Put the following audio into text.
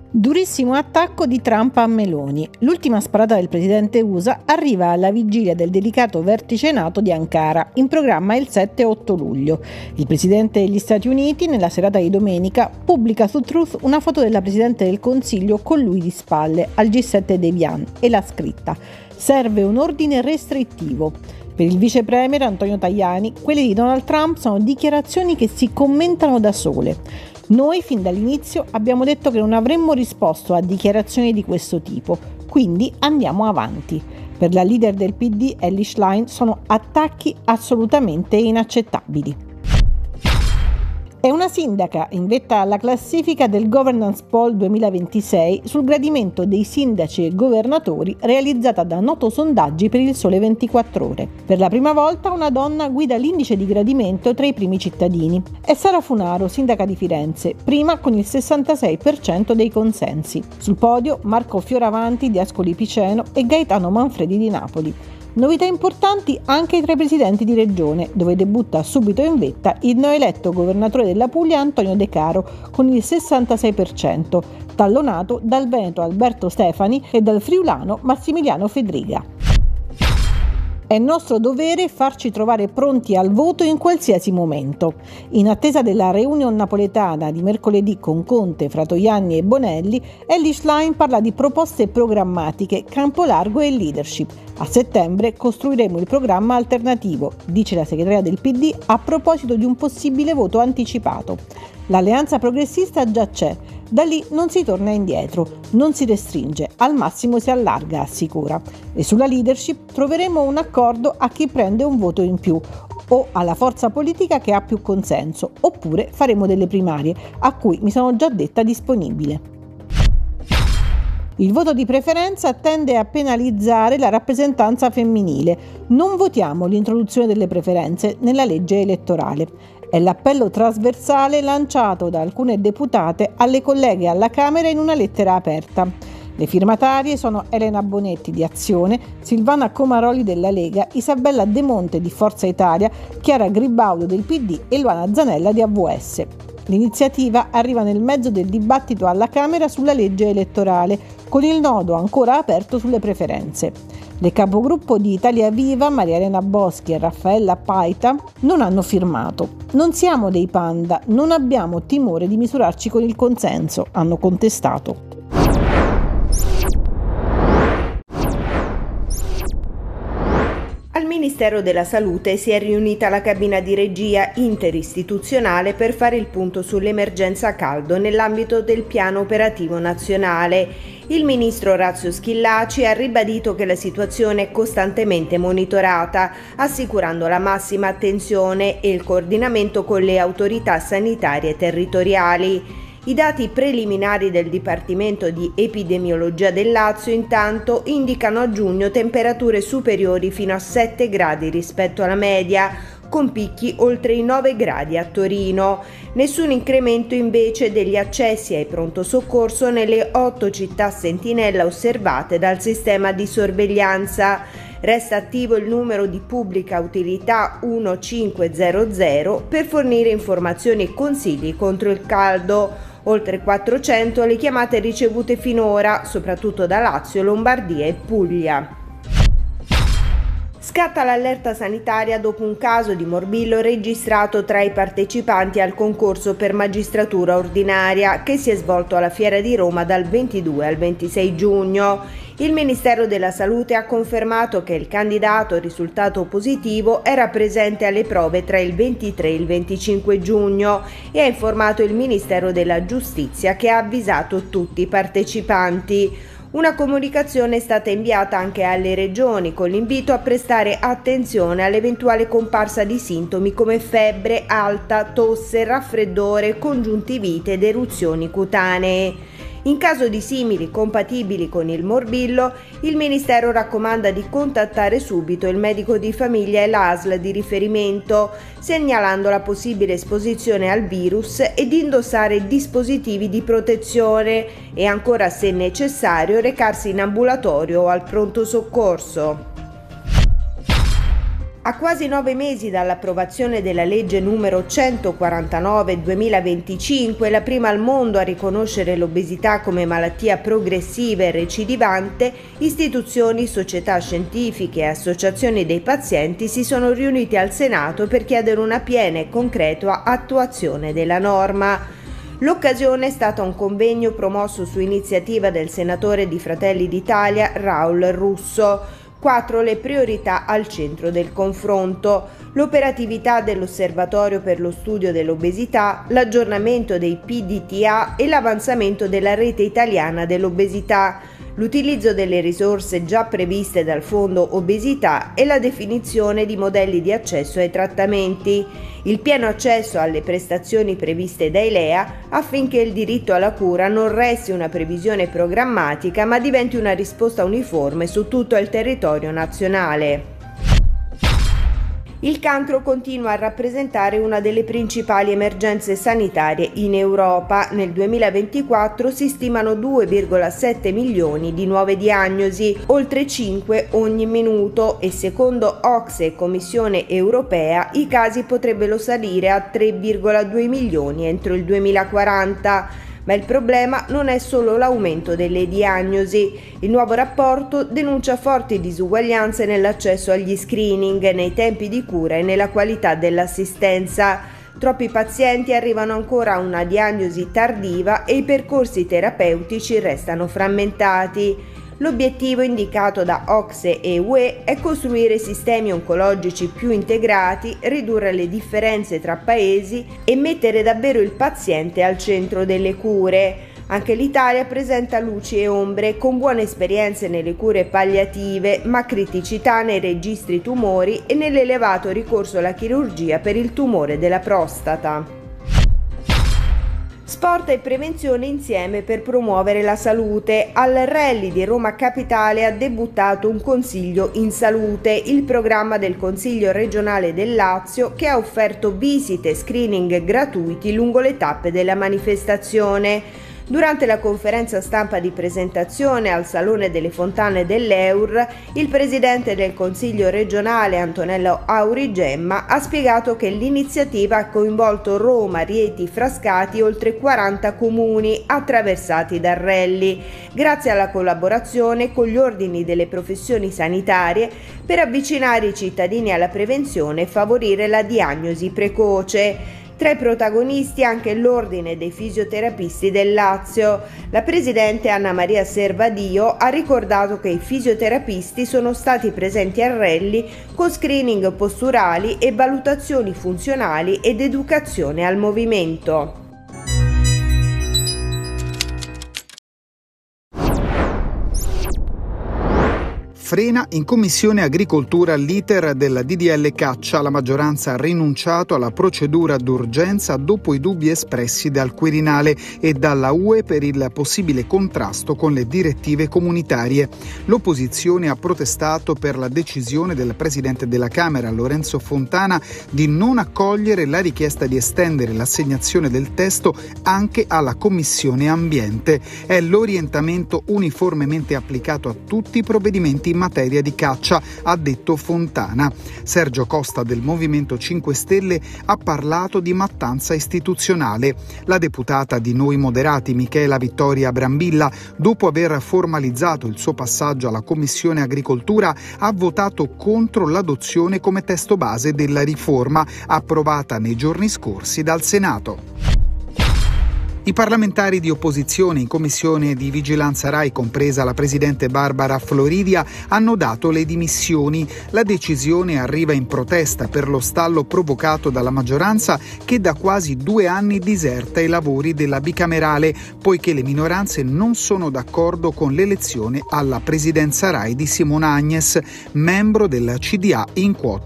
Durissimo attacco di Trump a Meloni. L'ultima sparata del presidente USA arriva alla vigilia del delicato vertice NATO di Ankara, in programma il 7 e 8 luglio. Il presidente degli Stati Uniti, nella serata di domenica, pubblica su Truth una foto della Presidente del Consiglio con lui di spalle al G7 di Evian e l'ha scritta: "Serve un ordine restrittivo". Per il vice premier Antonio Tajani, quelle di Donald Trump sono dichiarazioni che si commentano da sole. Noi fin dall'inizio abbiamo detto che non avremmo risposto a dichiarazioni di questo tipo, quindi andiamo avanti. Per la leader del PD, Elly Schlein, sono attacchi assolutamente inaccettabili. È una sindaca in vetta alla classifica del Governance Poll 2026 sul gradimento dei sindaci e governatori realizzata da Noto Sondaggi per il Sole 24 Ore. Per la prima volta una donna guida l'indice di gradimento tra i primi cittadini. È Sara Funaro, sindaca di Firenze, prima con il 66% dei consensi. Sul podio Marco Fioravanti di Ascoli Piceno e Gaetano Manfredi di Napoli. Novità importanti anche tra i presidenti di regione, dove debutta subito in vetta il neoeletto governatore della Puglia Antonio De Caro con il 66%, tallonato dal veneto Alberto Stefani e dal friulano Massimiliano Fedriga. È nostro dovere farci trovare pronti al voto in qualsiasi momento. In attesa della reunion napoletana di mercoledì con Conte, Fratoianni e Bonelli, Elly Schlein parla di proposte programmatiche, campo largo e leadership. A settembre costruiremo il programma alternativo, dice la segretaria del PD a proposito di un possibile voto anticipato. L'alleanza progressista già c'è. Da lì non si torna indietro, non si restringe, al massimo si allarga, assicura. E sulla leadership troveremo un accordo a chi prende un voto in più o alla forza politica che ha più consenso, oppure faremo delle primarie, a cui mi sono già detta disponibile. Il voto di preferenza tende a penalizzare la rappresentanza femminile. Non votiamo l'introduzione delle preferenze nella legge elettorale. È l'appello trasversale lanciato da alcune deputate alle colleghe alla Camera in una lettera aperta. Le firmatarie sono Elena Bonetti di Azione, Silvana Comaroli della Lega, Isabella De Monte di Forza Italia, Chiara Gribaudo del PD e Luana Zanella di AVS. L'iniziativa arriva nel mezzo del dibattito alla Camera sulla legge elettorale, con il nodo ancora aperto sulle preferenze. Le capogruppo di Italia Viva, Maria Elena Boschi e Raffaella Paita, non hanno firmato. Non siamo dei panda, non abbiamo timore di misurarci con il consenso, hanno contestato. Al Ministero della Salute si è riunita la cabina di regia interistituzionale per fare il punto sull'emergenza caldo nell'ambito del piano operativo nazionale. Il ministro Orazio Schillaci ha ribadito che la situazione è costantemente monitorata, assicurando la massima attenzione e il coordinamento con le autorità sanitarie territoriali. I dati preliminari del Dipartimento di Epidemiologia del Lazio intanto indicano a giugno temperature superiori fino a 7 gradi rispetto alla media, con picchi oltre i 9 gradi a Torino. Nessun incremento invece degli accessi ai pronto soccorso nelle 8 città sentinella osservate dal sistema di sorveglianza. Resta attivo il numero di pubblica utilità 1500 per fornire informazioni e consigli contro il caldo. Oltre 400 le chiamate ricevute finora, soprattutto da Lazio, Lombardia e Puglia. Scatta l'allerta sanitaria dopo un caso di morbillo registrato tra i partecipanti al concorso per magistratura ordinaria che si è svolto alla Fiera di Roma dal 22 al 26 giugno. Il Ministero della Salute ha confermato che il candidato risultato positivo era presente alle prove tra il 23 e il 25 giugno e ha informato il Ministero della Giustizia che ha avvisato tutti i partecipanti. Una comunicazione è stata inviata anche alle regioni con l'invito a prestare attenzione all'eventuale comparsa di sintomi come febbre alta, tosse, raffreddore, congiuntivite ed eruzioni cutanee. In caso di simili compatibili con il morbillo, il Ministero raccomanda di contattare subito il medico di famiglia e l'ASL di riferimento, segnalando la possibile esposizione al virus e di indossare dispositivi di protezione e ancora, se necessario, recarsi in ambulatorio o al pronto soccorso. A quasi 9 mesi dall'approvazione della legge numero 149/2025, la prima al mondo a riconoscere l'obesità come malattia progressiva e recidivante, istituzioni, società scientifiche e associazioni dei pazienti si sono riuniti al Senato per chiedere una piena e concreta attuazione della norma. L'occasione è stata un convegno promosso su iniziativa del senatore di Fratelli d'Italia Raul Russo. 4 le priorità al centro del confronto: l'operatività dell'Osservatorio per lo studio dell'obesità, l'aggiornamento dei PDTA e l'avanzamento della rete italiana dell'obesità, l'utilizzo delle risorse già previste dal Fondo Obesità e la definizione di modelli di accesso ai trattamenti, il pieno accesso alle prestazioni previste dai LEA affinché il diritto alla cura non resti una previsione programmatica ma diventi una risposta uniforme su tutto il territorio nazionale. Il cancro continua a rappresentare una delle principali emergenze sanitarie in Europa. Nel 2024 si stimano 2,7 milioni di nuove diagnosi, oltre 5 ogni minuto, e secondo OCSE e Commissione europea i casi potrebbero salire a 3,2 milioni entro il 2040. Ma il problema non è solo l'aumento delle diagnosi. Il nuovo rapporto denuncia forti disuguaglianze nell'accesso agli screening, nei tempi di cura e nella qualità dell'assistenza. Troppi pazienti arrivano ancora a una diagnosi tardiva e i percorsi terapeutici restano frammentati. L'obiettivo indicato da OCSE e UE è costruire sistemi oncologici più integrati, ridurre le differenze tra paesi e mettere davvero il paziente al centro delle cure. Anche l'Italia presenta luci e ombre, con buone esperienze nelle cure palliative, ma criticità nei registri tumori e nell'elevato ricorso alla chirurgia per il tumore della prostata. Sport e prevenzione insieme per promuovere la salute. Al Rally di Roma Capitale ha debuttato un Consiglio in Salute, il programma del Consiglio regionale del Lazio che ha offerto visite e screening gratuiti lungo le tappe della manifestazione. Durante la conferenza stampa di presentazione al Salone delle Fontane dell'Eur, il presidente del Consiglio regionale Antonello Aurigemma ha spiegato che l'iniziativa ha coinvolto Roma, Rieti, Frascati e oltre 40 comuni attraversati dal rally, grazie alla collaborazione con gli ordini delle professioni sanitarie per avvicinare i cittadini alla prevenzione e favorire la diagnosi precoce. Tra i protagonisti anche l'Ordine dei Fisioterapisti del Lazio. La presidente Anna Maria Servadio ha ricordato che i fisioterapisti sono stati presenti al rally con screening posturali e valutazioni funzionali ed educazione al movimento. Frena in Commissione Agricoltura l'iter della DDL Caccia. La maggioranza ha rinunciato alla procedura d'urgenza dopo i dubbi espressi dal Quirinale e dalla UE per il possibile contrasto con le direttive comunitarie. L'opposizione ha protestato per la decisione del Presidente della Camera, Lorenzo Fontana, di non accogliere la richiesta di estendere l'assegnazione del testo anche alla Commissione Ambiente. È l'orientamento uniformemente applicato a tutti i provvedimenti in materia di caccia, ha detto Fontana. Sergio Costa del Movimento 5 Stelle ha parlato di mattanza istituzionale. La deputata di Noi Moderati Michela Vittoria Brambilla, dopo aver formalizzato il suo passaggio alla Commissione Agricoltura, ha votato contro l'adozione come testo base della riforma approvata nei giorni scorsi dal Senato. I parlamentari di opposizione in Commissione di Vigilanza Rai, compresa la presidente Barbara Floridia, hanno dato le dimissioni. La decisione arriva in protesta per lo stallo provocato dalla maggioranza che da quasi 2 anni diserta i lavori della bicamerale, poiché le minoranze non sono d'accordo con l'elezione alla presidenza Rai di Simona Agnes, membro del CDA in quota